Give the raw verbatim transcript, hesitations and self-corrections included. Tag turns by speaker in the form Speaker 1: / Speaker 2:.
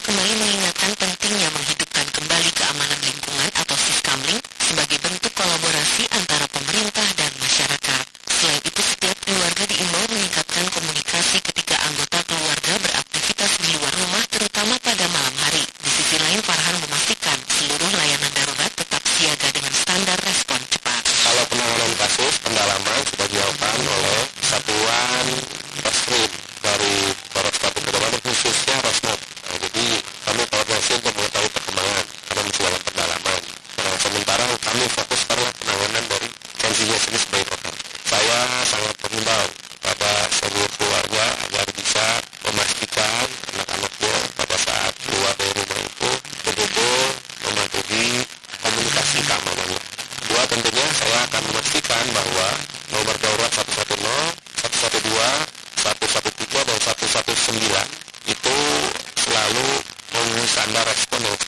Speaker 1: kembali mengingatkan pentingnya menghidupkan kembali keamanan lingkungan atau Siskamling sebagai bentuk kolaborasi antara pemerintah dan masyarakat. Selain itu, setiap keluarga diimbau meningkatkan komunikasi ketika anggota keluarga beraktivitas di luar rumah, terutama pada malam hari. Di sisi lain, Farhan memastikan seluruh layanan darurat tetap siaga dengan standar respon cepat.
Speaker 2: Kalau penanganan kasus, pendalaman sudah dilakukan oleh Satuan Reskrim dari Polres Kabupaten Bandung, khususnya Rosmob. Nah, jadi kami koordinasi untuk mengetahui perkembangan karena masih dalam pendalaman. Nah, sementara kami fokus pada penanganan dari tensinya sendiri sebagai kota. Saya sangat mengimbau pada seluruh keluarga agar bisa memastikan anak-anaknya pada saat keluar dari rumah itu betul-betul mematuhi komunikasi keamanannya. Dua, tentunya saya akan memastikan bahwa nomor darurat satu satu nol, satu satu dua, satu satu tiga dan satu satu sembilan itu selalu memenuhi standar respon yang